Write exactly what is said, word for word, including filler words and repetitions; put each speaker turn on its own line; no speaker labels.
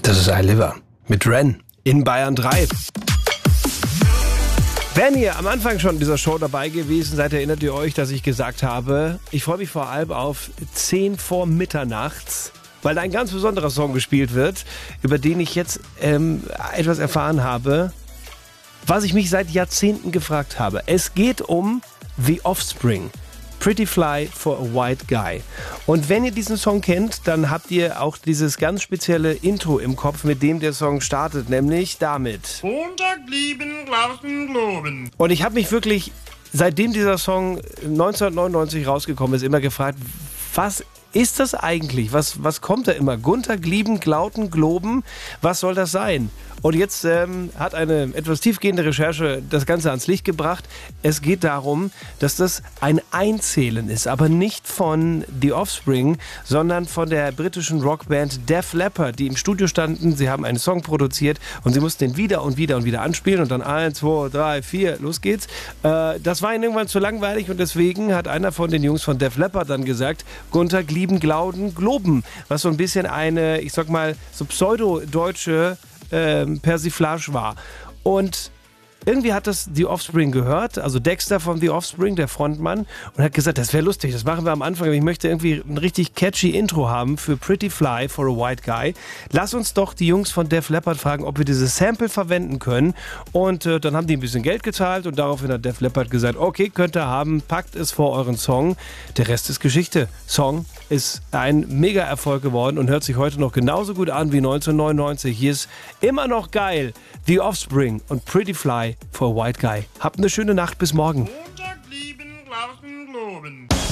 Das ist iLiver mit Ren in Bayern drei. Wenn ihr am Anfang schon dieser Show dabei gewesen seid, erinnert ihr euch, dass ich gesagt habe, ich freue mich vor allem auf zehn vor Mitternachts, weil da ein ganz besonderer Song gespielt wird, über den ich jetzt ähm, etwas erfahren habe, was ich mich seit Jahrzehnten gefragt habe. Es geht um The Offspring. Pretty Fly for a White Guy. Und wenn ihr diesen Song kennt, dann habt ihr auch dieses ganz spezielle Intro im Kopf, mit dem der Song startet, nämlich damit.
Montag lieben, draußen globen.
Und ich habe mich wirklich, seitdem dieser Song neunzehnhundertneunundneunzig rausgekommen ist, immer gefragt, was ist das eigentlich? Was, was kommt da immer? Gunther, Glieben, Glauten, Globen? Was soll das sein? Und jetzt ähm, hat eine etwas tiefgehende Recherche das Ganze ans Licht gebracht. Es geht darum, dass das ein Einzählen ist, aber nicht von The Offspring, sondern von der britischen Rockband Def Leppard, die im Studio standen. Sie haben einen Song produziert und sie mussten den wieder und wieder und wieder anspielen und dann eins, zwei, drei, vier, los geht's. Äh, das war ihnen irgendwann zu langweilig und deswegen hat einer von den Jungs von Def Leppard dann gesagt, Gunther, Glieben, Glauden, Globen, was so ein bisschen eine, ich sag mal, so pseudo-deutsche Ähm, Persiflage war. Und irgendwie hat das The Offspring gehört, also Dexter von The Offspring, der Frontmann, und hat gesagt, das wäre lustig, das machen wir am Anfang, aber ich möchte irgendwie ein richtig catchy Intro haben für Pretty Fly for a White Guy. Lass uns doch die Jungs von Def Leppard fragen, ob wir dieses Sample verwenden können. Und äh, dann haben die ein bisschen Geld gezahlt und daraufhin hat Def Leppard gesagt, okay, könnt ihr haben, packt es vor euren Song. Der Rest ist Geschichte. Song ist ein Mega-Erfolg geworden und hört sich heute noch genauso gut an wie neunzehnhundertneunundneunzig. Hier ist immer noch geil The Offspring und Pretty Fly for a White Guy. Habt eine schöne Nacht, bis morgen.